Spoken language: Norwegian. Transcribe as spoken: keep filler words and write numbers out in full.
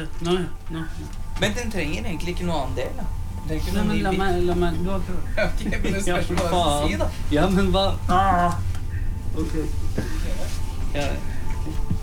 Nå, ja. Nå. Men den trenger egentlig ikke noe annen del, da. Den trenger ikke Nei, noe men ny la bit. meg, la meg, du har prøvd. Ja, ok, men det Ja, spørs for hva du skal si, da. Ja, men hva? Ah. Ok. Ja.